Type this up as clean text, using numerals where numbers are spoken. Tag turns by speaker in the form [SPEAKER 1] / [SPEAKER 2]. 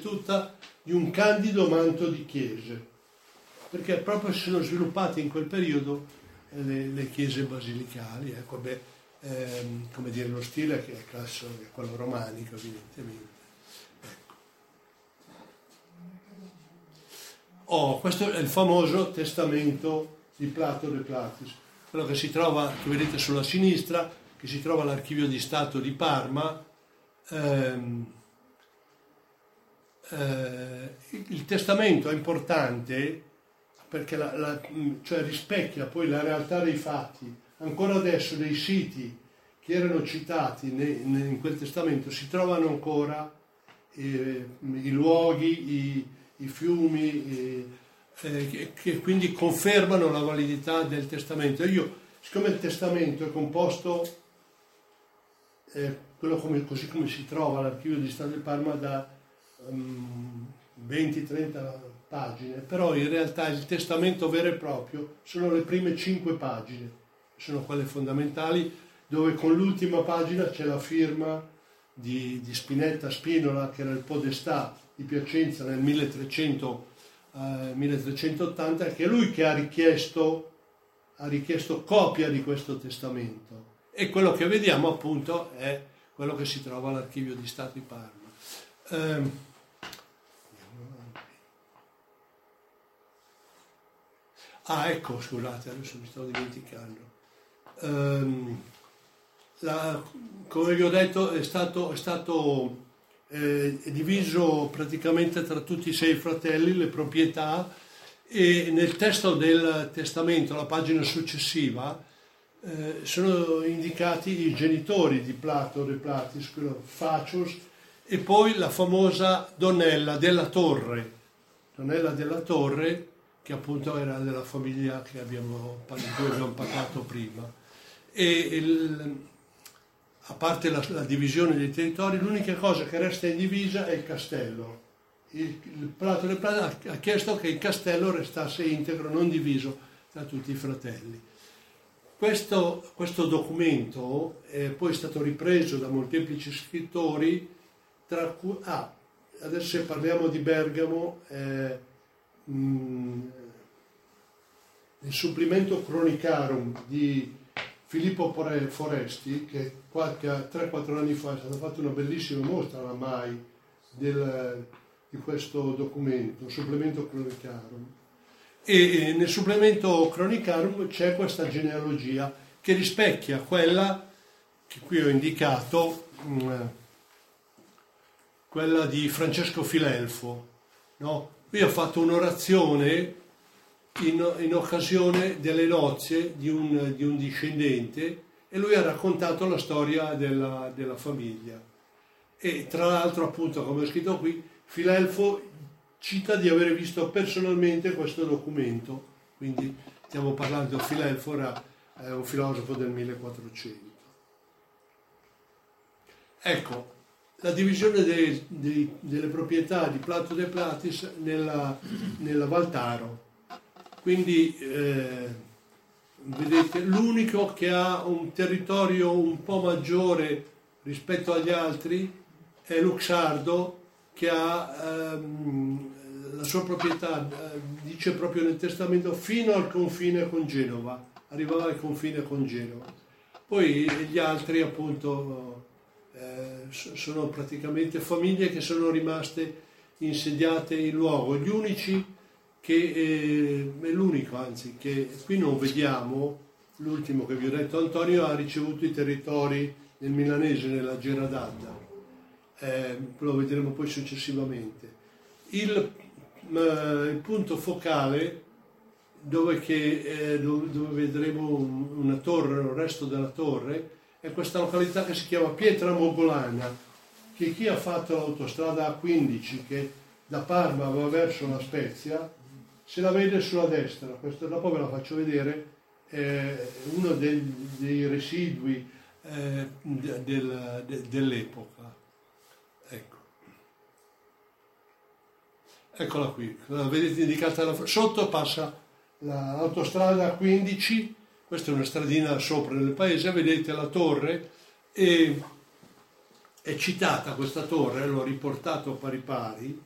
[SPEAKER 1] tutta di un candido manto di chiese, perché proprio si sono sviluppate in quel periodo le chiese basilicali, ecco, come dire, lo stile che è classico, è quello romanico evidentemente. Ecco. Questo è il famoso testamento di Plato de Platis, quello che si trova, che vedete sulla sinistra, che si trova all'Archivio di Stato di Parma. Il testamento è importante perché cioè rispecchia poi la realtà dei fatti. Ancora adesso dei siti che erano citati in quel testamento si trovano ancora i luoghi, i fiumi, che quindi confermano la validità del testamento. Siccome il testamento è composto, così come si trova all'Archivio di Stato di Parma, da 20-30 pagine, però in realtà il testamento vero e proprio sono le prime 5 pagine, sono quelle fondamentali, dove con l'ultima pagina c'è la firma di Spinetta Spinola, che era il podestà di Piacenza nel 1380, che è lui che ha richiesto copia di questo testamento, e quello che vediamo appunto è quello che si trova all'Archivio di Stato di Parma. Ecco, scusate, adesso mi sto dimenticando. Come vi ho detto, è stato diviso praticamente tra tutti i 6 fratelli le proprietà, e nel testo del testamento, la pagina successiva, sono indicati i genitori di Plato de Platis, Facius, e poi la famosa Donella della Torre, che appunto era della famiglia di cui abbiamo parlato prima. A parte la divisione dei territori, l'unica cosa che resta indivisa è il castello. Il Plato de Platis ha chiesto che il castello restasse integro, non diviso tra tutti i fratelli. Questo documento è poi stato ripreso da molteplici scrittori, tra cui adesso se parliamo di Bergamo, il supplemento Chronicarum di Filippo Foresti, che 3-4 anni fa è stata fatta una bellissima mostra alla MAI di questo documento, supplemento Chronicarum. E nel supplemento Chronicarum c'è questa genealogia che rispecchia quella che qui ho indicato, quella di Francesco Filelfo, no? Qui ho fatto un'orazione in occasione delle nozze di un discendente, e lui ha raccontato la storia della famiglia. E tra l'altro, appunto, come ho scritto qui, Filelfo cita di aver visto personalmente questo documento, quindi stiamo parlando, Filelfo era un filosofo del 1400. Ecco, la divisione delle proprietà di Plato de Platis nella Valtaro. Quindi vedete, l'unico che ha un territorio un po' maggiore rispetto agli altri è Luxardo, che ha la sua proprietà, dice proprio nel testamento, fino al confine con Genova, arrivava al confine con Genova. Poi gli altri appunto sono praticamente famiglie che sono rimaste insediate in luogo. Gli unici che è l'unico, anzi, che qui non vediamo, l'ultimo che vi ho detto, Antonio ha ricevuto i territori nel milanese, nella Gera d'Adda, lo vedremo poi successivamente. Il punto focale dove vedremo una torre, il resto della torre, è questa località che si chiama Pietra Mogolana, che chi ha fatto l'autostrada A15 che da Parma va verso La Spezia se la vede sulla destra. Questo dopo ve la faccio vedere, uno dei residui dell'epoca. Ecco. Eccola qui, la vedete indicata sotto, passa l'autostrada A15, questa è una stradina sopra nel paese, vedete la torre, e è citata questa torre, l'ho riportato pari pari,